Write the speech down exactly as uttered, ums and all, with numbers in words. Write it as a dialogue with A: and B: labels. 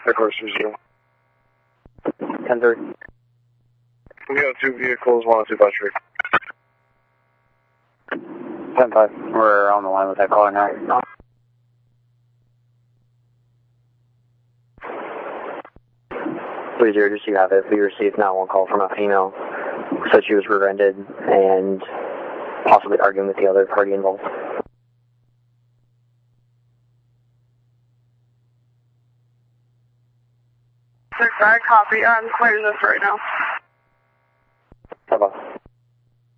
A: Air Force zero.
B: ten three.
A: We got two vehicles, one oh two Patrick.
B: ten five. We're on the line with that caller now. three zero, just so you have it. We received now one call from a female. Said she was rear-ended and possibly arguing with the other party involved.
C: six five, copy. I'm clearing this right now.